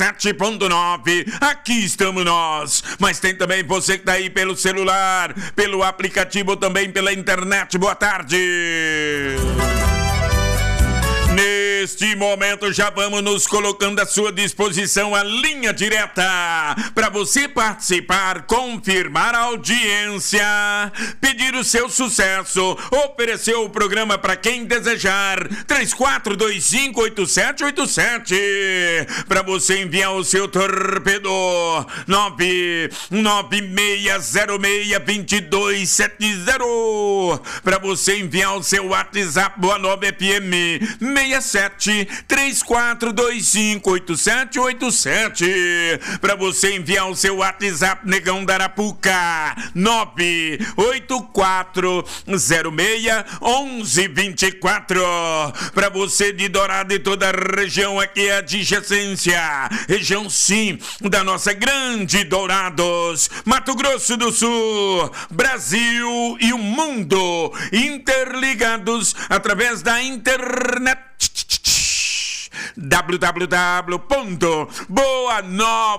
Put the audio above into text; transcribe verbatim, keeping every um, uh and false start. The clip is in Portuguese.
sete ponto nove, aqui estamos nós. Mas tem também você que tá aí pelo celular, pelo aplicativo, também pela internet. Boa tarde. Neste momento já vamos nos colocando à sua disposição a linha direta para você participar, confirmar a audiência, pedir o seu sucesso, oferecer o programa para quem desejar. Três quatro dois cinco oito sete oito sete para você enviar o seu torpedo. Nove nove seis zero seis dois dois sete zero para você enviar o seu WhatsApp. Boa Nova F M seis sete três quatro dois cinco oito sete oito sete para você enviar o seu WhatsApp, Negão da Arapuca. Nove oito quatro zero seis um um dois quatro para você de Dourado e toda a região. Aqui é a adjacência, região sim da nossa grande Dourados, Mato Grosso do Sul, Brasil e o mundo interligados através da internet. w w w ponto boa nova